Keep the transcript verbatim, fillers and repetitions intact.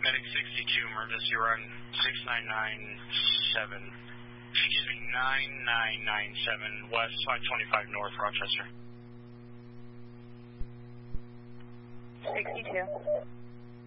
Medic sixty-two, emergency run six nine nine seven. Excuse me, nine nine nine seven, West five twenty-five North, Rochester. sixty-two.